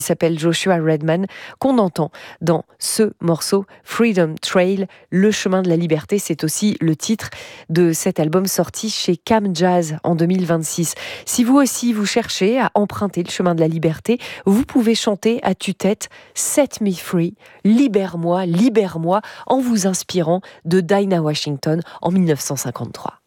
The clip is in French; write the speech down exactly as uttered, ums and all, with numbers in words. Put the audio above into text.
Il s'appelle Joshua Redman, qu'on entend dans ce morceau Freedom Trail, le chemin de la liberté. C'est aussi le titre de cet album sorti chez Cam Jazz en deux mille vingt-six. Si vous aussi vous cherchez à emprunter le chemin de la liberté, vous pouvez chanter à tue-tête Set Me Free, libère-moi, libère-moi, en vous inspirant de Dinah Washington en mille neuf cent cinquante-trois.